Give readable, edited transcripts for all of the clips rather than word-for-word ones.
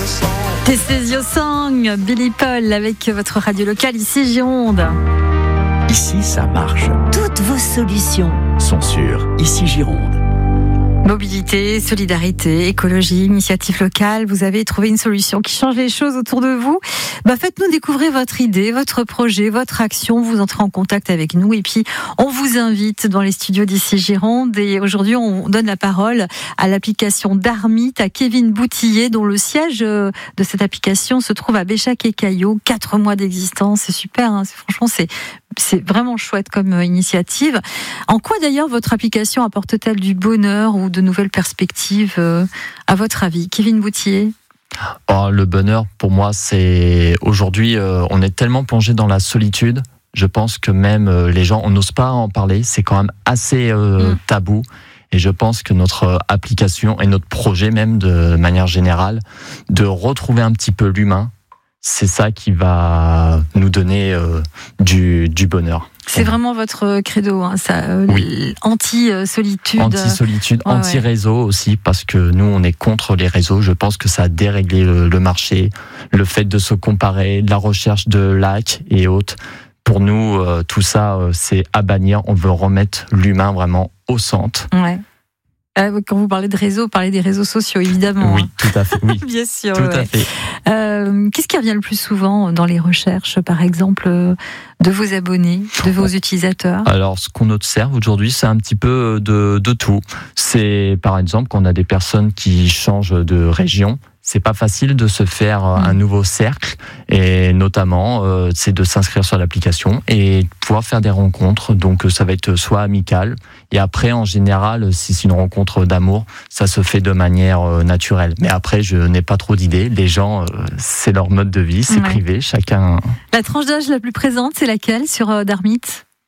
This is your song, Billy Paul, avec votre radio locale ici Gironde. Ici, ça marche. Toutes vos solutions Sont sur Ici Gironde. Mobilité, solidarité, écologie, initiative locale, vous avez trouvé une solution qui change les choses autour de vous. Faites-nous découvrir votre idée, votre projet, votre action, vous entrez en contact avec nous et puis on vous invite dans les studios d'Ici Gironde et aujourd'hui on donne la parole à l'application Darmit, à Kevin Boutillier dont le siège de cette application se trouve à Béchac-et-Caillaux, 4 mois d'existence, c'est super, hein, franchement c'est vraiment chouette comme initiative. En quoi d'ailleurs votre application apporte-t-elle du bonheur ou de nouvelles perspectives à votre avis, Kevin Boutillier? Le bonheur, pour moi, c'est aujourd'hui, on est tellement plongé dans la solitude. Je pense que même les gens, on n'ose pas en parler. C'est quand même assez tabou. Et je pense que notre application et notre projet, même de manière générale, de retrouver un petit peu l'humain, c'est ça qui va nous donner du bonheur. C'est vraiment votre credo, hein, ça, oui. Anti-solitude. Anti-solitude, anti-réseau aussi, parce que nous, on est contre les réseaux. Je pense que ça a déréglé le marché, le fait de se comparer, de la recherche de likes et autres. Pour nous, tout ça, c'est à bannir. On veut remettre l'humain vraiment au centre. Ouais. Quand vous parlez de réseaux, parlez des réseaux sociaux, évidemment. Oui, tout à fait. Oui. Bien sûr. Tout à fait. Qu'est-ce qui revient le plus souvent dans les recherches, par exemple, de vos abonnés, de vos utilisateurs? Alors, ce qu'on observe aujourd'hui, c'est un petit peu de tout. C'est, par exemple, qu'on a des personnes qui changent de région. C'est pas facile de se faire un nouveau cercle et notamment c'est de s'inscrire sur l'application et de pouvoir faire des rencontres. Donc ça va être soit amical et après en général si c'est une rencontre d'amour, ça se fait de manière naturelle. Mais après je n'ai pas trop d'idées. Les gens c'est leur mode de vie, c'est privé, chacun. La tranche d'âge la plus présente, c'est laquelle sur Darmit?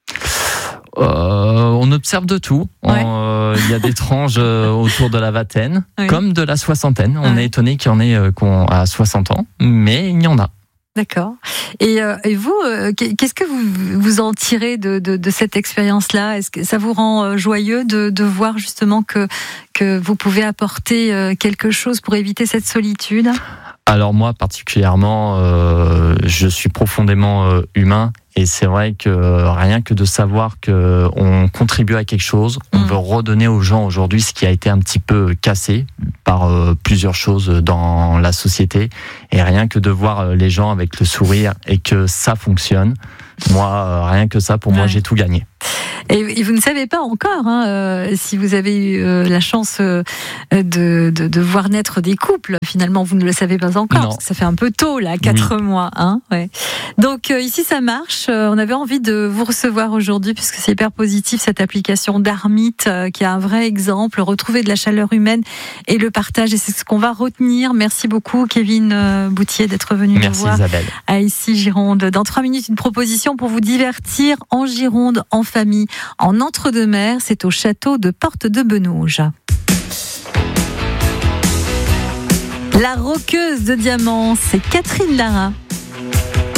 On observe de tout. Il y a des tranches autour de la vingtaine, comme de la soixantaine. On est étonné qu'il y en ait à 60 ans, mais il y en a. D'accord. Et vous, qu'est-ce que vous en tirez de cette expérience-là? Est-ce que ça vous rend joyeux de voir justement que vous pouvez apporter quelque chose pour éviter cette solitude? Alors moi particulièrement, je suis profondément humain. Et c'est vrai que rien que de savoir qu'on contribue à quelque chose, on veut redonner aux gens aujourd'hui ce qui a été un petit peu cassé par plusieurs choses dans la société. Et rien que de voir les gens avec le sourire et que ça fonctionne, moi, rien que ça, pour moi, j'ai tout gagné. Et vous ne savez pas encore si vous avez eu la chance de voir naître des couples. Finalement, vous ne le savez pas encore. Parce que ça fait un peu tôt, là, 4 mois. Hein, ouais. Donc ici, ça marche. On avait envie de vous recevoir aujourd'hui puisque c'est hyper positif, cette application Darmit qui a un vrai exemple. Retrouver de la chaleur humaine et le partage. Et c'est ce qu'on va retenir. Merci beaucoup, Kevin Boutillier, d'être venu nous voir Isabelle. À Ici Gironde. Dans 3 minutes, une proposition pour vous divertir en Gironde, en famille. En Entre-deux-Mers, c'est au château de Porte de Benauge. La roqueuse de diamants, c'est Catherine Lara.